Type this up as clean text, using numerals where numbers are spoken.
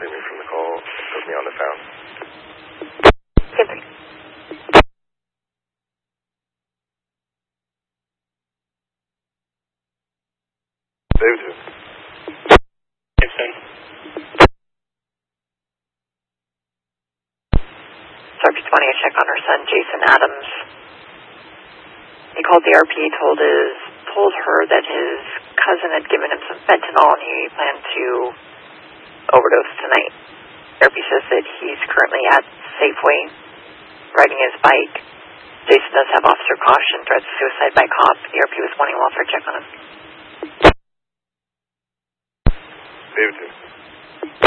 transferring me from the call. Put me on the phone. Good. David. Gibson. Sergeant 20, a check on her son, Jason Adams. He called the RP, told her that his cousin had given him some fentanyl and he planned to overdose tonight. The RP says that he's currently at Safeway riding his bike. Jason does have officer caution, threats of suicide by cop. The RP was wanting a welfare check on him. David.